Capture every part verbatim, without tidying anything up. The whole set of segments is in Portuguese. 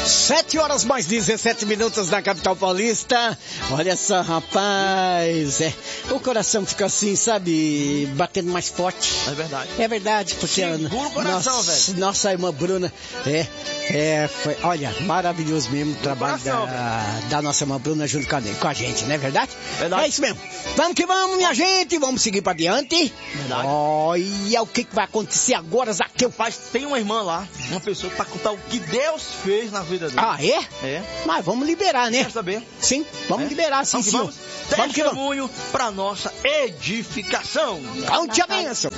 Sete horas mais dezessete minutos na capital paulista. Olha só, rapaz, é, o coração fica assim, sabe, batendo mais forte. É verdade. É verdade, porque a, segura o coração, nossa, velho. Nossa irmã Bruna, é, é, foi, olha, maravilhoso mesmo o trabalho coração, da, da nossa irmã Bruna junto com a, com a gente, não é verdade? Verdade. É isso mesmo. Vamos que vamos, minha gente, vamos seguir pra diante. Verdade. Olha o que, que vai acontecer agora, Zaqueu. Rapaz, tem uma irmã lá, uma pessoa que vai contar o que Deus fez na vida dele. Ah, é? É. Mas vamos liberar, né? Quer saber? Sim, vamos É? liberar, sim, Vamos que senhor. vamos. Vamos que vamos. Testemunho para nossa edificação. Conte a bênção.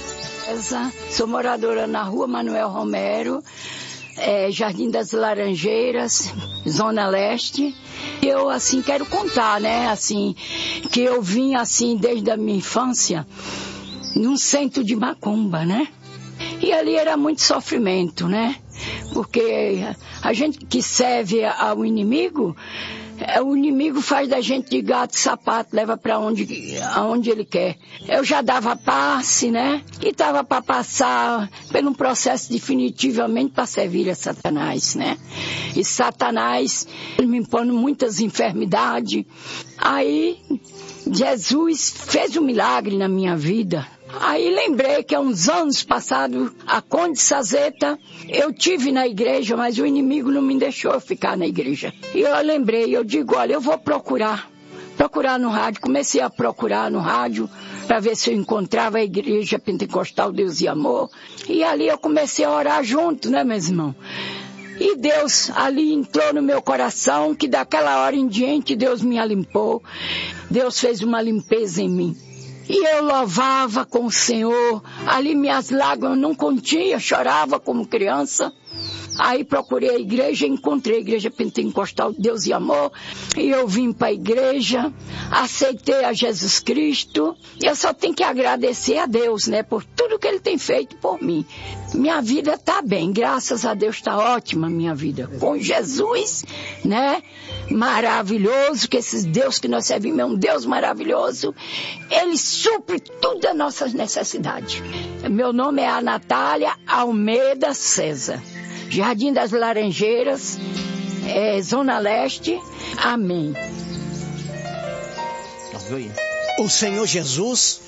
Sou moradora na rua Manuel Romero, é, Jardim das Laranjeiras, Zona Leste. Eu, assim, quero contar, né, assim, que eu vim, assim, desde a minha infância, num centro de macumba, né? E ali era muito sofrimento, né? Porque a gente que serve ao inimigo, o inimigo faz da gente de gato e sapato, leva para onde, aonde ele quer. Eu já dava passe, né? E estava para passar por um processo definitivamente para servir a Satanás, né? E Satanás me impondo muitas enfermidades. Aí Jesus fez um milagre na minha vida. Aí lembrei que há uns anos passados, a Conde Sazeta, eu tive na igreja, mas o inimigo não me deixou eu ficar na igreja. E eu lembrei, eu digo, olha, eu vou procurar, procurar no rádio. Comecei a procurar no rádio para ver se eu encontrava a igreja pentecostal Deus e Amor. E ali eu comecei a orar junto, né, meus irmãos? E Deus ali entrou no meu coração, que daquela hora em diante Deus me limpou. Deus fez uma limpeza em mim. E eu louvava com o Senhor, ali minhas lágrimas não continham, chorava como criança. Aí procurei a igreja, encontrei a igreja pentecostal Deus e Amor, e eu vim para a igreja, aceitei a Jesus Cristo, e eu só tenho que agradecer a Deus, né, por tudo que Ele tem feito por mim. Minha vida está bem, graças a Deus está ótima minha vida, com Jesus, né, maravilhoso, que esse Deus que nós servimos é um Deus maravilhoso, Ele supre todas as nossas necessidades. Meu nome é Natália Almeida César. Jardim das Laranjeiras, é, Zona Leste, amém. O Senhor Jesus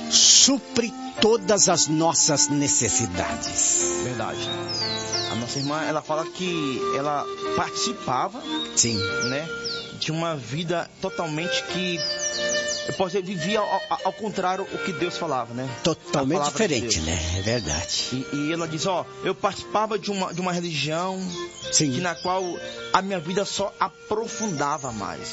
supre todas as nossas necessidades. Verdade. A nossa irmã, ela fala que ela participava, sim, né, de uma vida totalmente que, eu posso dizer, vivia ao, ao contrário o que Deus falava, né? Totalmente diferente, de né? É verdade. E, e ela diz, ó, eu participava de uma, de uma religião, sim, que na qual a minha vida só aprofundava mais.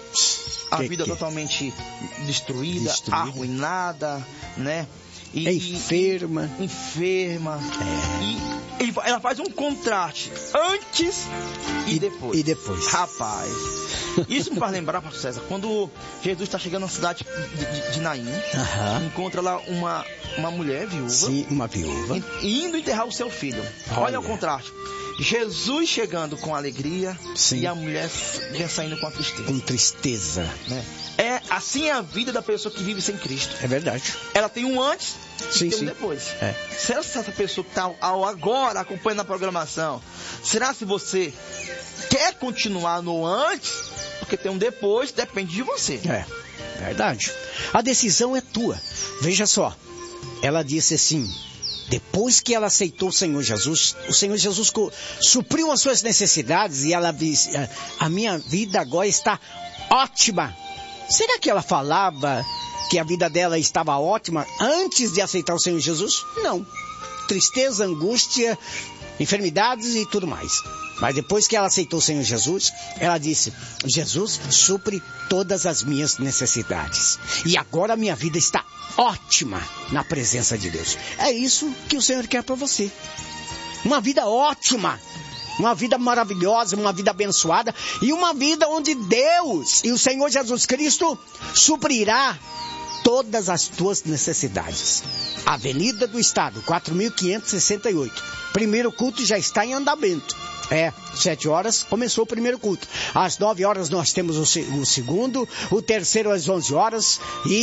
A que, vida que? totalmente destruída, destruída, arruinada, né? E, enferma. E, enferma. É. E, e ela faz um contraste antes e, e depois. E depois. Rapaz, isso me faz lembrar, pastor César, quando Jesus está chegando na cidade de, de, de Naim, uh-huh, encontra lá uma, uma mulher viúva. Sim, uma viúva. E, indo enterrar o seu filho. Olha, Olha o contraste. Jesus chegando com alegria, sim, e a mulher já saindo com a tristeza. Com tristeza. Né? É, assim é a vida da pessoa que vive sem Cristo. É verdade. Ela tem um antes, sim, e tem um sim, depois. É. Será que essa pessoa que está agora acompanhando a programação, será se você quer continuar no antes? Porque tem um depois, depende de você. É, verdade. A decisão é tua. Veja só, ela disse assim... Depois que ela aceitou o Senhor Jesus, o Senhor Jesus supriu as suas necessidades e ela disse, a minha vida agora está ótima. Será que ela falava que a vida dela estava ótima antes de aceitar o Senhor Jesus? Não. Tristeza, angústia, enfermidades e tudo mais. Mas depois que ela aceitou o Senhor Jesus, ela disse, Jesus supre todas as minhas necessidades. E agora a minha vida está ótima na presença de Deus. É isso que o Senhor quer para você. Uma vida ótima, uma vida maravilhosa, uma vida abençoada e uma vida onde Deus e o Senhor Jesus Cristo suprirá todas as tuas necessidades. Avenida do Estado, quatro mil quinhentos e sessenta e oito. Primeiro culto já está em andamento. É, sete horas começou o primeiro culto. Às nove horas nós temos o, se- o segundo, o terceiro às onze horas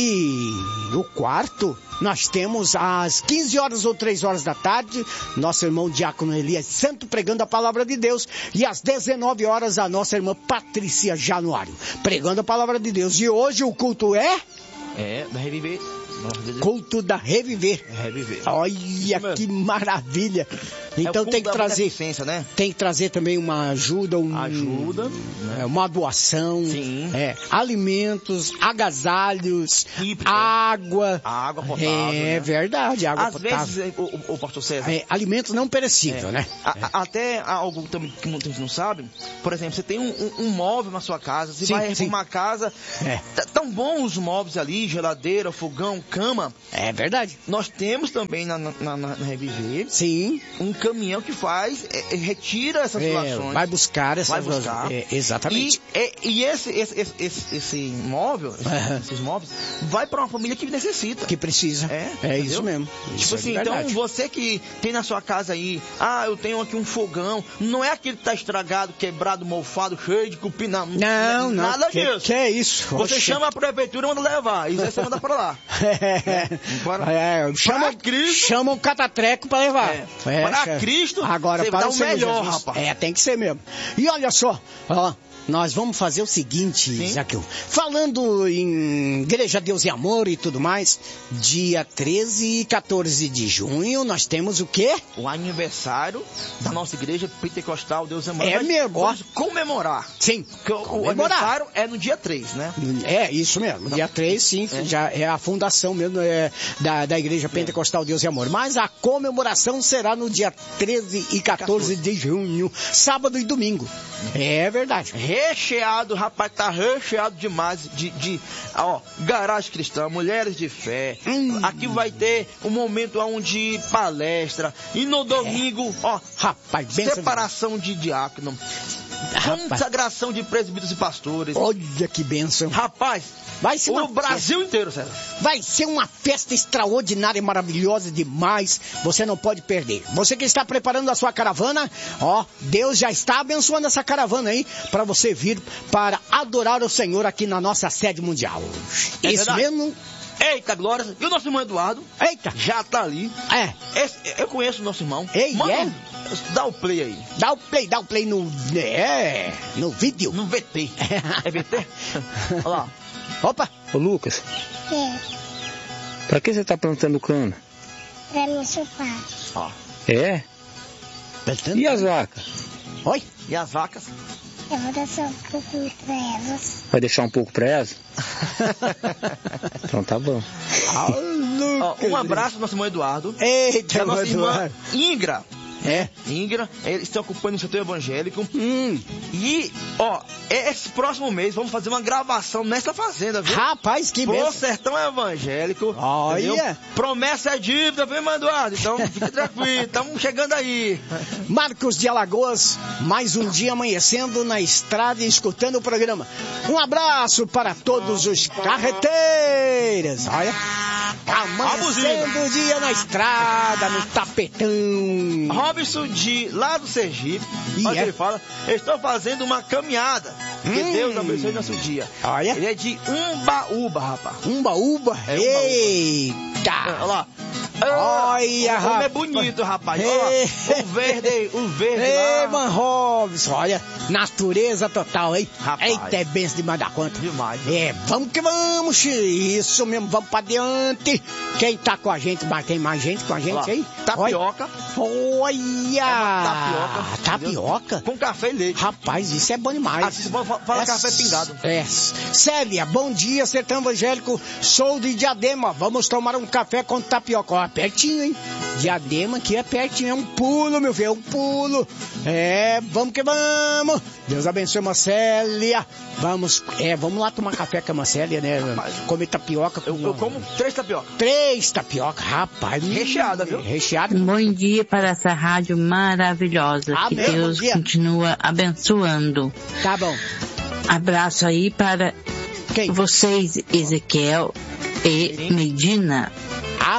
e o quarto nós temos às quinze horas ou três horas da tarde, nosso irmão Diácono Elias Santo pregando a palavra de Deus, e às dezenove horas a nossa irmã Patrícia Januário pregando a palavra de Deus. E hoje o culto é? É, da Reviver. Culto da Reviver. Reviver. Olha que maravilha. Então é tem que trazer, né? tem que trazer também uma ajuda, um, ajuda, né? uma doação, Sim. É, alimentos, agasalhos, E, água. A água potável. É né? verdade, água Às potável. vezes, o, o, o pastor César. É, alimentos não perecíveis, É. né? A, a, até algo também que muita gente não sabe. Por exemplo, você tem um, um, um móvel na sua casa, você Sim, vai sim. reformar a casa. É. Tá tão bons os móveis ali, geladeira, fogão, cama. É verdade. Nós temos também na, na, na, na Reviver Sim. um caminhão que faz, é, é, retira essas É, doações. vai buscar essas Vai buscar. É, exatamente. E, é, e esse, esse, esse, esse, esse móvel, Aham. esses móveis, vai para uma família que necessita. Que precisa. É, É entendeu? isso mesmo. Isso Tipo é assim, verdade. então você que tem na sua casa aí, ah, eu tenho aqui um fogão, não é aquele que tá estragado, quebrado, mofado, cheio de cupim, não. Não, não. Nada que, disso. Que é isso? Você Oxe. chama a prefeitura e manda levar, isso aí você manda pra lá. É, Para- é, chama, para Cristo. chama um catatreco pra levar. É. É, Para chama. Cristo, agora você para dá o o Senhor melhor, Jesus. rapaz. É, tem que ser mesmo. E olha só, ó, nós vamos fazer o seguinte, Sim. Zaqueu. Falando em Igreja Deus e Amor e tudo mais, dia treze e quatorze de junho, nós temos o quê? O aniversário da nossa igreja pentecostal Deus Amor. É Nós mesmo, ó. Vamos comemorar. Sim. Porque o, o Comemorar. aniversário é no dia três, né? É, isso mesmo. Dia três, sim, É. já é a fundação mesmo é, da, da Igreja Pentecostal Deus e Amor. Mas a comemoração será no dia treze e quatorze de junho, sábado e domingo. É verdade. Recheado, rapaz, tá recheado demais de, de ó, garagem cristã, mulheres de fé. Hum. Aqui vai ter um momento onde palestra. E no domingo, ó, Rapaz, benção. separação de diácono, Rapaz, consagração de presbíteros e pastores. olha que bênção. Rapaz, Vai ser, o uma Brasil festa, inteiro, César. vai ser uma festa extraordinária, maravilhosa demais. Você não pode perder. Você que está preparando a sua caravana, ó, Deus já está abençoando essa caravana aí para você vir para adorar o Senhor aqui na nossa sede mundial. É Isso verdade. mesmo? Eita, glória. E o nosso irmão Eduardo Eita. já tá ali. É. Esse- eu conheço o nosso irmão. Ei, Manda, é? Dá o play aí. Dá o play, dá o play no. É, no vídeo. No V T. É V T? Olha lá. Opa! Ô Lucas, É, pra que você tá plantando cana? pra me chupar. Ó. É? E as vacas? Oi? E as vacas? Eu vou dar só um pouco pra elas. Vai deixar um pouco pra elas? Então tá bom. Ó, um abraço ao nosso irmão Eduardo. Eita, Da nossa irmã Eduardo. Ingra. É? Ingra, eles estão ocupando o setor evangélico. Hum. E, ó, esse próximo mês vamos fazer uma gravação nessa fazenda, viu? Rapaz, que Pro benção. sertão evangélico. Olha. Entendeu? Promessa é dívida, viu, irmão Eduardo? Então fica tranquilo, estamos chegando aí. Marcos de Alagoas, mais um dia amanhecendo na estrada e escutando o programa. Um abraço para todos os carreteiros. Olha, amanhecendo o dia na estrada, no tapetão. Robson de lá do Sergipe, E olha o que é? ele fala, estou fazendo uma caminhada. Que Hum. Deus abençoe nosso dia. Olha. Ele é de Umbaúba, rapaz. Umba, uba. É, umba, uba. Eita. Olha lá. Olha, o homem é rapaz. bonito, rapaz. Ei. Olha, o verde, o verde Ei, lá. man Robson, olha, natureza total, hein? Rapaz. Eita, é benção demais da conta. Demais. É, vamos que vamos, Xi. Isso mesmo, vamos pra diante. Quem tá com a gente, mas tem mais gente com a gente Olha lá. aí? Tapioca. Olha! Tapioca. Tapioca? Com café e leite. Rapaz, isso é bom demais. Assim, fala fala É, café pingado. É. Célia, bom dia, sertão evangélico. Sou de Diadema. Vamos tomar um café com tapioca. Ó, pertinho, hein? Diadema aqui é pertinho. É um pulo, meu filho. É um pulo. É, vamos que vamos. Deus abençoe a Célia. Vamos, é, vamos lá tomar café com a Célia, né? Comer tapioca. Com Eu, eu como três tapioca. três tapioca. Rapaz. Recheada, viu? Recheada. Bom dia para essa rádio maravilhosa. Que Amém, Deus bom dia. continua abençoando. Tá bom. Abraço aí para Quem? vocês, Ezequiel e Medina.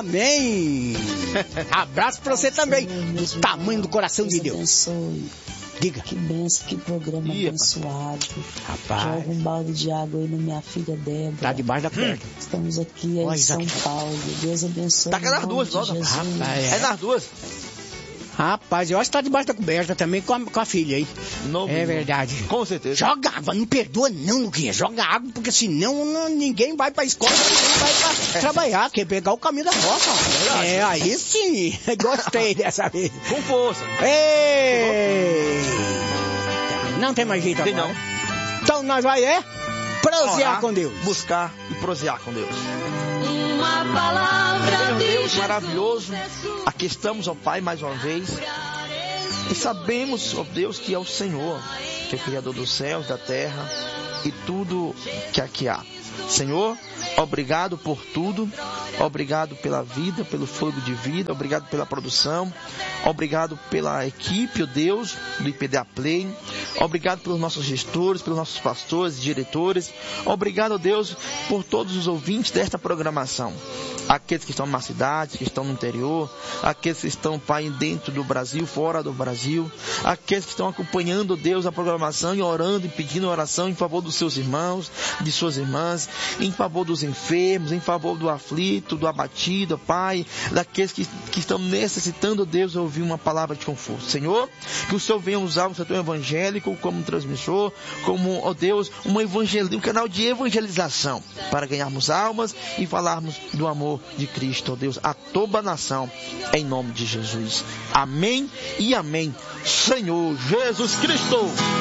Amém. Abraço pra você também. O tamanho do coração de Deus. Abençoe. Diga. Que benção, que programa Ih, abençoado. Rapaz. Joga um balde de água aí na minha filha Débora. Tá debaixo da porta. Estamos aqui em São aqui. Paulo. Deus abençoe. Tá nas duas, logo. Rapaz, é. é nas duas. Rapaz, eu acho que tá debaixo da coberta também com a, com a filha aí. Não, é verdade. Com certeza. Joga água, não perdoa não, Luquinha. Joga água, porque senão não, ninguém vai pra escola, ninguém vai pra é. trabalhar, quer pegar o caminho da roça. É, é, aí sim. Gostei dessa vez. Com força. Ei! Não tem mais jeito tem agora. Não. Então nós vai, é? Prosear Orar, com Deus. Buscar e prosear com Deus. Uma palavra de Deus maravilhoso, aqui estamos, ó Pai, mais uma vez, e sabemos, ó Deus, que é o Senhor, que é o Criador dos céus, da terra e tudo que aqui há. Senhor, obrigado por tudo, obrigado pela vida, pelo fogo de vida, obrigado pela produção, obrigado pela equipe, ó Deus, do I P D A Play, obrigado pelos nossos gestores, pelos nossos pastores e diretores, obrigado, ó Deus, por todos os ouvintes desta programação, aqueles que estão na cidade, que estão no interior, aqueles que estão, Pai, dentro do Brasil, fora do Brasil, aqueles que estão acompanhando, Deus, a programação e orando e pedindo oração em favor dos seus irmãos, de suas irmãs, em favor dos enfermos, em favor do aflito, do abatido, Pai, daqueles que, que estão necessitando, Deus, ouvir uma palavra de conforto. Senhor, que o Senhor venha usar o setor evangélico como transmissor, como, ó Deus, uma evangel... um canal de evangelização, para ganharmos almas e falarmos do amor de Cristo, ó Deus, a toda a nação, em nome de Jesus. Amém e amém. Senhor Jesus Cristo.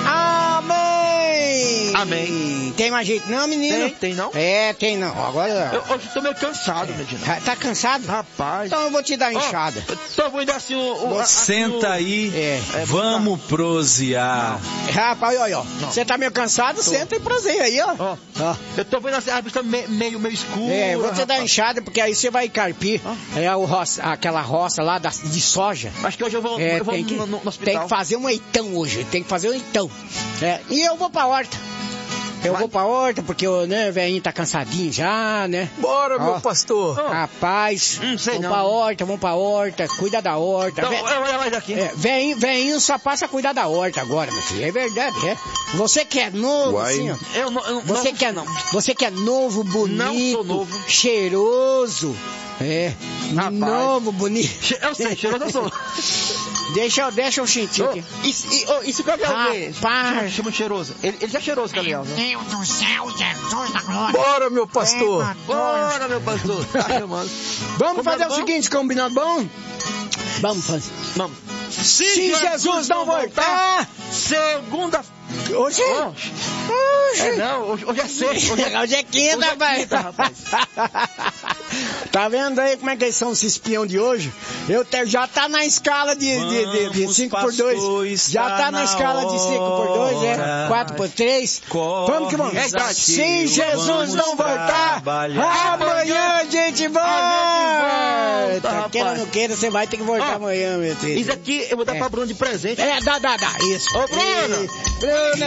Amém. Amém. Tem mais jeito não, menino? Tem, tem não? É, tem não. Agora... Eu, hoje estou meio cansado, é. Medina. Tá cansado? Rapaz. Então eu vou te dar a enxada. Oh, então eu vou dar assim o... o Senta o... aí, é. É, vamos tá. prosear. Não. Rapaz, olha, ó. Você tá meio cansado, tô. Senta e proseia aí, ó. Oh. Oh. Eu tô vendo assim, a vista meio, meio, meio escura. É, eu vou te rapaz. dar a enxada, porque aí você vai carpir oh. é, o roça, aquela roça lá da, de soja. Acho que hoje eu vou, é, eu vou tem que, no, no hospital. Tem que fazer um eitão hoje, tem que fazer um eitão. É, e eu vou pra horta. Eu Vai. vou pra horta, porque o né, velhinho tá cansadinho já, né? Bora, ó, meu pastor. Rapaz, hum, sei vamos não. pra horta, vamos pra horta, cuida da horta. Então, eu vou mais daqui. É, velhinho, velhinho só passa a cuidar da horta agora, meu filho. É verdade, é. Você que é novo, Uai. assim, ó. Eu não, eu você, não, que é, não. você que é novo, bonito, não sou novo. cheiroso. É, rapaz. Novo, bonito. Eu sei, cheiroso eu sou. Deixa, deixa eu sentir aqui. Oh, e, e, oh, e se o Gabriel vê? Chama, chama cheiroso. Ele, ele já é cheiroso, Gabriel. Meu Deus do céu, Jesus da glória. Bora, meu pastor. É, Bora, meu pastor. Tá chamando. Vamos combinado fazer bom? o seguinte, combinado bom? Vamos fazer. Vamos. Se, Se Jesus, Jesus não voltar, segunda... Hoje? Hoje. Hoje. É não, hoje, hoje é sexta. Hoje, hoje é quinta, hoje é quinta, rapaz. Tá vendo aí como é que eles são os espião de hoje? Eu te, já tá na escala de, de, de, de cinco por dois. Já tá, tá na, na escala de cinco por dois, é? quatro por três. Vamos que vamos. É, se Jesus vamos não voltar, trabalhar. amanhã a gente volta. volta queira ou não queira, você vai ter que voltar oh, amanhã, meu filho. Isso aqui eu vou dar é. pra Bruno de presente. É, dá, dá, dá. Isso. Ô, Bruno! Bruno!